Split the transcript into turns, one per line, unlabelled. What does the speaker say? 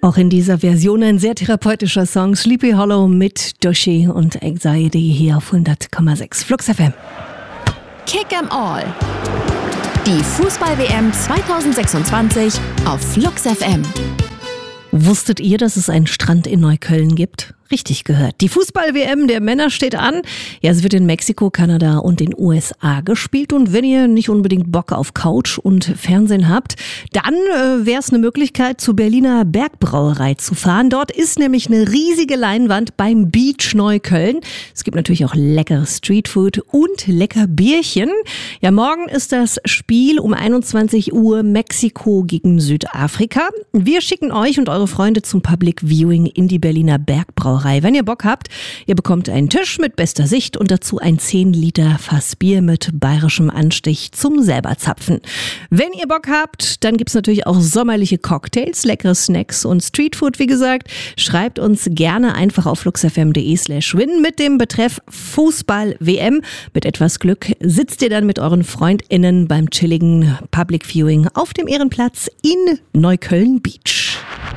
Auch in dieser Version ein sehr therapeutischer Song, Sleepy Hollow mit Doshi und Anxiety hier auf 100,6 Flux FM.
Kick 'em All. Die Fußball-WM 2026 auf Flux FM.
Wusstet ihr, dass es einen Strand in Neukölln gibt? Richtig gehört. Die Fußball-WM der Männer steht an. Ja, es wird in Mexiko, Kanada und den USA gespielt. Und wenn ihr nicht unbedingt Bock auf Couch und Fernsehen habt, dann wäre es eine Möglichkeit, zur Berliner Bergbrauerei zu fahren. Dort ist nämlich eine riesige Leinwand beim Beach Neukölln. Es gibt natürlich auch leckeres Streetfood und lecker Bierchen. Ja, morgen ist das Spiel um 21 Uhr Mexiko gegen Südafrika. Wir schicken euch und eure Freunde zum Public Viewing in die Berliner Bergbrauerei. Wenn ihr Bock habt, ihr bekommt einen Tisch mit bester Sicht und dazu ein 10 Liter Fass Bier mit bayerischem Anstich zum selber zapfen. Wenn ihr Bock habt, dann gibt's natürlich auch sommerliche Cocktails, leckere Snacks und Streetfood, wie gesagt. Schreibt uns gerne einfach auf fluxfm.de/win mit dem Betreff Fußball-WM. Mit etwas Glück sitzt ihr dann mit euren FreundInnen beim chilligen Public Viewing auf dem Ehrenplatz in Neukölln Beach.